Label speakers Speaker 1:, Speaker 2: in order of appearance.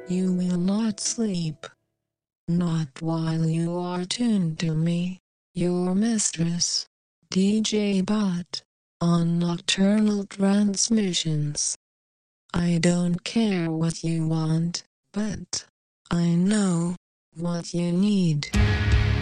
Speaker 1: You will not sleep. Not while you are tuned to me, your mistress, DJ Bot, on Nocturnal Transmissions. I don't care what you want, but I know what you need.